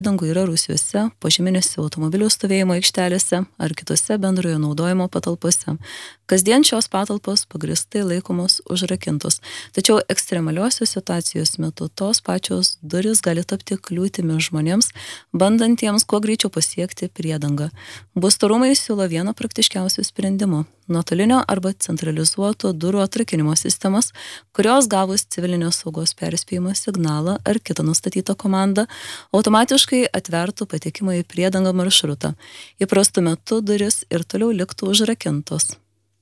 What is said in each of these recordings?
dangų yra rūsiuose, požeminėse automobilių stovėjimo aikštelėse ar kitose bendrojo naudojimo patalpose. Kasdien šios patalpos pagrįstai laikomos užrakintos, tačiau ekstremaliosios situacijos metu tos pačios durys gali tapti kliūtimi žmonėms, bandantiems kuo greičiau pasiekti priedangą. Būsto rūmai siūlo vieną praktiškiausių sprendimų – nuotolinio arba centralizuoto durų atrakinimo sistemas, kurios gavus civilinės saugos perspėjimo signalą ar kitą nustatytą komandą, automatiškai atvertų patekimą į priedangą maršrutą. Įprastu metu duris ir toliau liktų užrakintos.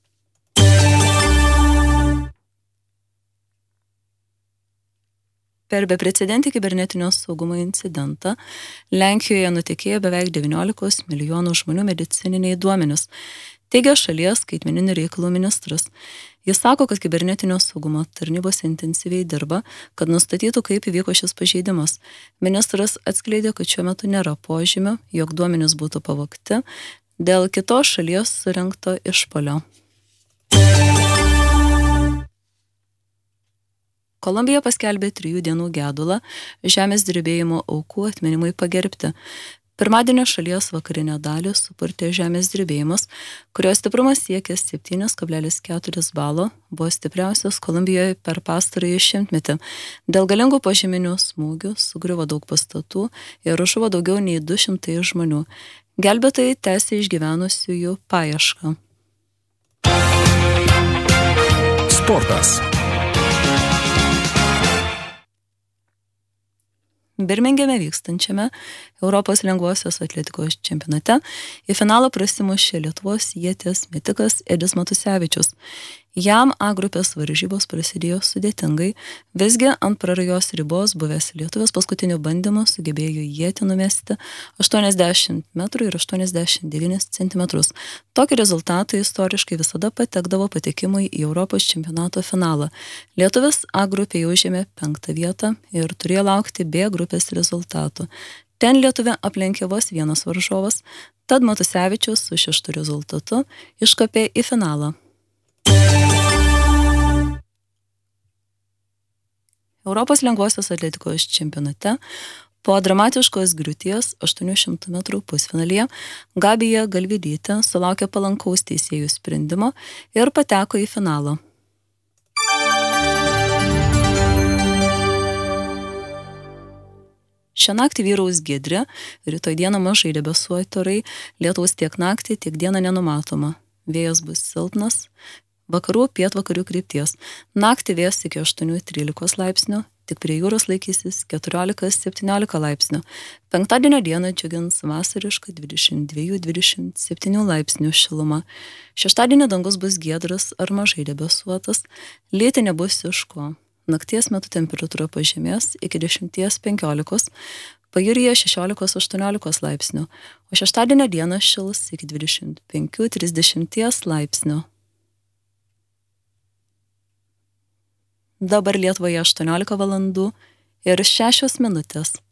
Per beprecedentį kibernetinio saugumo incidentą Lenkijoje nutekėjo beveik 19 milijonų žmonių medicininiai duomenys, teigia šalies skaitmeninių reikalų ministras. Jis sako, kad kibernetinio saugumo tarnybos intensyviai dirba, kad nustatytų, kaip įvyko šis pažeidimas. Ministras atskleidė, kad šiuo metu nėra požymių, jog duomenys būtų pavogti dėl kitos šalies surengto išpuolio. Kolumbija paskelbė 3 dienų gedulą žemės drebėjimo aukų atminimui pagerbti. Pirmadienio šalies vakarinę dalį supurtė žemės drebėjimas, kurio stiprumas siekė 7,4 balo, buvo stipriausias Kolumbijoje per pastarąjį šimtmetį. Dėl galingų požeminių smūgių sugriuvo daug pastatų ir žuvo daugiau nei 200 žmonių. Gelbėtojai tęsia išgyvenusiųjų paiešką. Sportas. Birmingeme vykstančiame Europos lengvosios atletikos čempionate į finalą prasimušė Lietuvos ieties metikas Edis Matusevičius. Jam A grupės varžybos prasidėjo sudėtingai, visgi ant prarajos ribos buvęs lietuvis paskutiniu bandymu sugebėjo ietį numesti 80 metrų ir 89 centimetrus. Tokį rezultatą istoriškai visada patekdavo patekimui į Europos čempionato finalą. Lietuvis A grupėje užėmė 5. vietą ir turėjo laukti B grupės rezultatų. Ten lietuvę aplenkė vos vienas varžovas, tad Matusevičius su 6 rezultatu iškopė į finalą. Europos lengvosios atletikos čempionate po dramatiškos griūties 800 metrų pusfinalyje Gabija Galvydytė sulaukė palankaus teisėjų sprendimo ir pateko į finalą. Šią naktį vyraus giedri, rytoj dieną mažai debesuoti orai, lietaus tiek naktį, tiek dieną nenumatoma. Vėjas bus silpnas, vakarų pietvakarių krypties. Naktį vėjas iki 8-13 laipsnių, tik prie jūros laikysis 14-17 laipsnių. Penktadienio dieną džiugins vasariška 22-27 laipsnių šiluma. Šeštadienio dangus bus giedras ar mažai debesuotas, lieti nebus iš ko. Nakties metu temperatūra pažemės iki 10-15, pajūryje 16-18 laipsnių, o šeštadienio dieną šils iki 25-30 laipsnių. Dabar Lietuvoje 18 valandų ir 6 minutės.